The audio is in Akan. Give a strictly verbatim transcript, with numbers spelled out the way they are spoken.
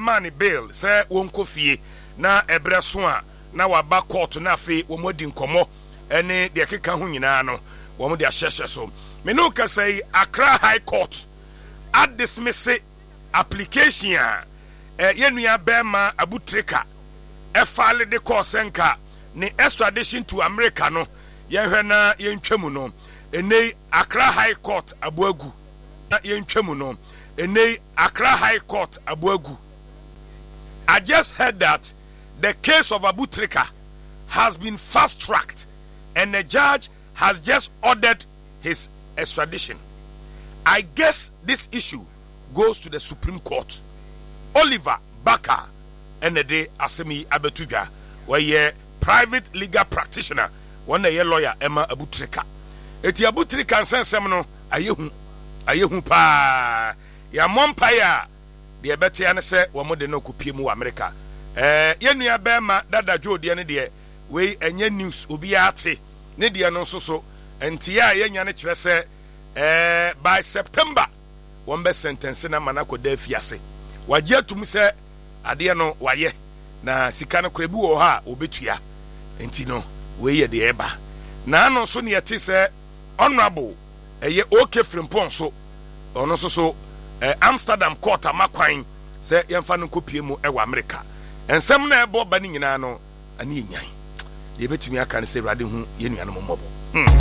man bail say wonko fie na ebre so a na waba court na afi wo modi nkomo ene de keka ho nyina no wo mo de ahyehye so me no ka say Accra High Court at dismiss application a eh, yenua bema Abutrika e file de course enka ni extradition to America no yenhwe na yentwamu no ene Accra High Court abuagu na yentwamu no ene Accra High Court abuagu. I just heard that the case of Abutrika has been fast-tracked and the judge has just ordered his extradition. I guess this issue goes to the Supreme Court. Oliver Baka and the day Asemi Abetuga were a private legal practitioner, one a lawyer Emma Abutrika. Eti Abutrika and Sensemino, Ayehu, Ayehu pa, ya Mompaya, the Abetiana said, one more than no Kupimu America. Eh, Yenya Bema, Dada Joe, the end we and ye news, Ubiati, Nidia no so, and Tia Yenya say, eh, by September, one best sentence in a Manako de Fiase. Wajia to me say, Adiano, waye, na Sikano Krebu or ha, Ubitia, Entino, we ye the eba. Na no so near say, honorable, a ye okay from Ponso, or no so, eh, Amsterdam Court, a Maquine, say, Yanfano Kupimu, Ewa America. And some na ebo bani nyina no ani nyai de betumi aka ne se Awurade hu ye nuanom mmɔbɔ.